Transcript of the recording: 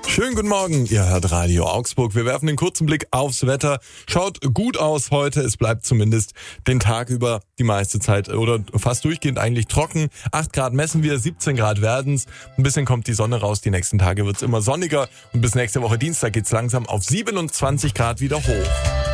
Schönen guten Morgen, ihr hört Radio Augsburg. Wir werfen einen kurzen Blick aufs Wetter. Schaut gut aus heute. Es bleibt zumindest den Tag über die meiste Zeit oder fast durchgehend eigentlich trocken. 8 Grad messen wir, 17 Grad werden's. Ein bisschen kommt die Sonne raus. Die nächsten Tage wird's immer sonniger. Und bis nächste Woche Dienstag geht's langsam auf 27 Grad wieder hoch.